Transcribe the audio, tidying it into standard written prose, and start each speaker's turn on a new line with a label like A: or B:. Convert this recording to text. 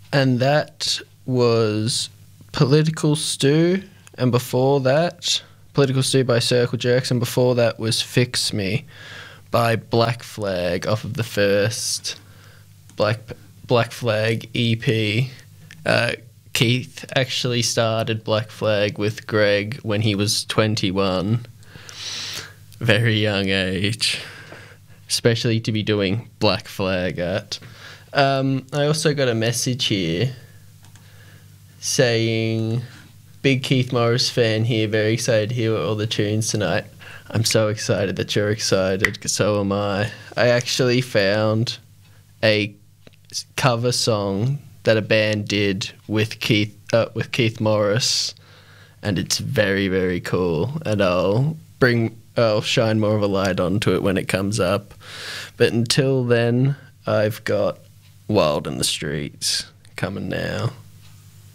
A: And that was Political Stew, and before that, Political Stew by Circle Jerks, and before that was Fix Me by Black Flag off of the first Black Flag EP. Keith actually started Black Flag with Greg when he was 21. Very young age, especially to be doing Black Flag at. I also got a message here saying, big Keith Morris fan here, very excited to hear all the tunes tonight. I'm so excited that you're excited, because so am I. I actually found a cover song that a band did with Keith Morris, and it's very, very cool, and I'll shine more of a light onto it when it comes up. But until then, I've got Wild in the Streets coming now.